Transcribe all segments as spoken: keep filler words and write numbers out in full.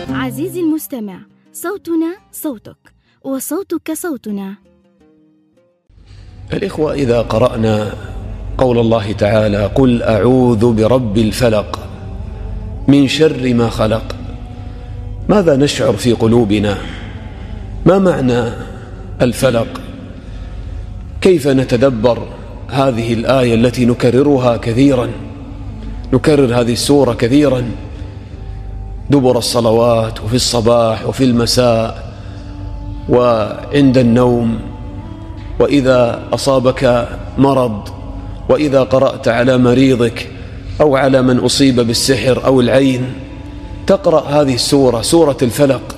عزيزي المستمع، صوتنا صوتك وصوتك صوتنا. الإخوة، إذا قرأنا قول الله تعالى: قل أعوذ برب الفلق من شر ما خلق، ماذا نشعر في قلوبنا؟ ما معنى الفلق؟ كيف نتدبر هذه الآية التي نكررها كثيرا، نكرر هذه السورة كثيرا دبر الصلوات وفي الصباح وفي المساء وعند النوم، وإذا أصابك مرض، وإذا قرأت على مريضك أو على من أصيب بالسحر أو العين تقرأ هذه السورة، سورة الفلق.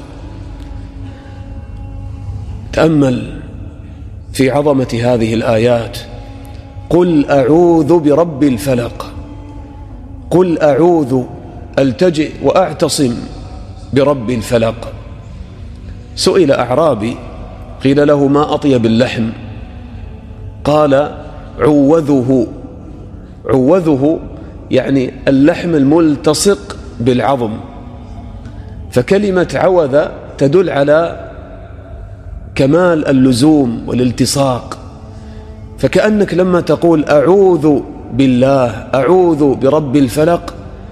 تأمل في عظمة هذه الآيات. قل أعوذ برب الفلق، قل أعوذ، ألتجئ وأعتصم برب الفلق. سئل أعرابي قيل له: ما أطيب اللحم؟ قال: عوذه. عوذه يعني اللحم الملتصق بالعظم، فكلمة عوذ تدل على كمال اللزوم والالتصاق، فكأنك لما تقول أعوذ بالله، أعوذ برب الفلق،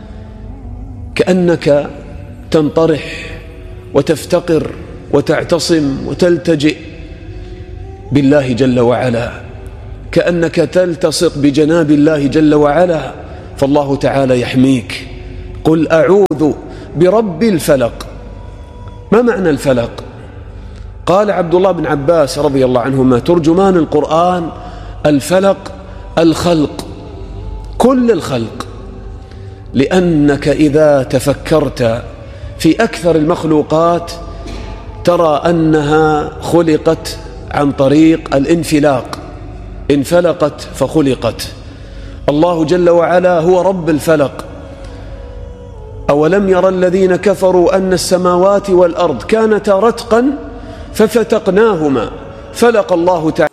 كأنك تنطرح وتفتقر وتعتصم وتلتجئ بالله جل وعلا، كأنك تلتصق بجناب الله جل وعلا، فالله تعالى يحميك. قل أعوذ برب الفلق. ما معنى الفلق؟ قال عبد الله بن عباس رضي الله عنهما ترجمان القرآن: الفلق الخلق، كل الخلق، لأنك إذا تفكرت في أكثر المخلوقات ترى أنها خلقت عن طريق الانفلاق، انفلقت فخلقت. الله جل وعلا هو رب الفلق. أولم يرى الذين كفروا أن السماوات والأرض كانتا رتقا ففتقناهما فلق الله تعالى.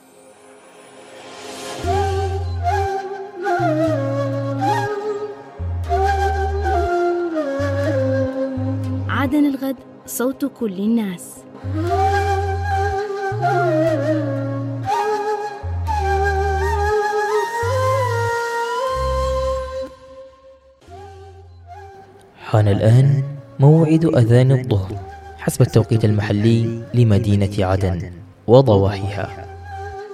عدن الغد، صوت كل الناس. حان الآن موعد أذان الظهر حسب التوقيت المحلي لمدينة عدن وضواحيها.